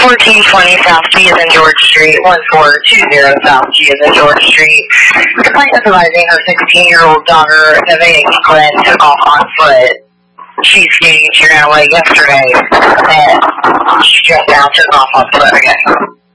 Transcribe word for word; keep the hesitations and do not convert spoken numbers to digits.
fourteen twenty South G is in George Street, one four two zero South G is in George Street. Complaint advising her sixteen-year-old daughter, Nevaeh Glenn, took off on foot. She's skating, she ran away yesterday, and she just now took off on foot again.